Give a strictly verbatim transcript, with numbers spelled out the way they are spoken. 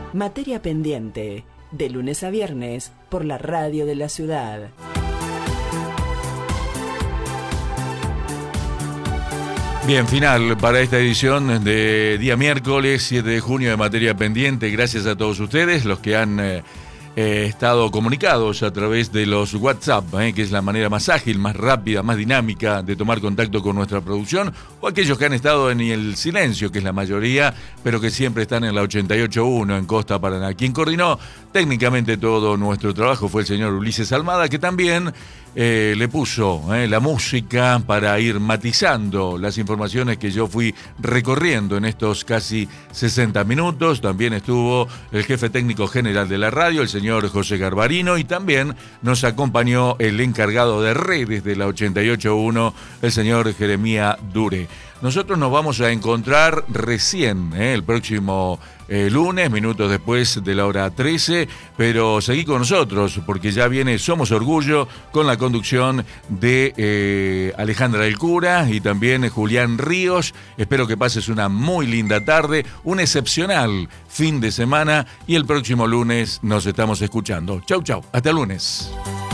Materia pendiente, de lunes a viernes, por la radio de la ciudad. Bien, final para esta edición de día miércoles, siete de junio de Materia Pendiente. Gracias a todos ustedes, los que han eh, eh, estado comunicados a través de los WhatsApp, eh, que es la manera más ágil, más rápida, más dinámica de tomar contacto con nuestra producción, o aquellos que han estado en el silencio, que es la mayoría, pero que siempre están en la ochenta y ocho punto uno en Costa Paraná. Quien coordinó técnicamente todo nuestro trabajo fue el señor Ulises Almada, que también Eh, le puso eh, la música para ir matizando las informaciones que yo fui recorriendo en estos casi sesenta minutos. También estuvo el jefe técnico general de la radio, el señor José Garbarino, y también nos acompañó el encargado de redes de la ochenta y ocho punto uno, el señor Jeremía Dure. Nosotros nos vamos a encontrar recién, eh, el próximo eh, lunes, minutos después de la hora trece, pero seguí con nosotros porque ya viene Somos Orgullo con la conducción de eh, Alejandra del Cura y también Julián Ríos. Espero que pases una muy linda tarde, un excepcional fin de semana y el próximo lunes nos estamos escuchando. Chau, chau. Hasta el lunes.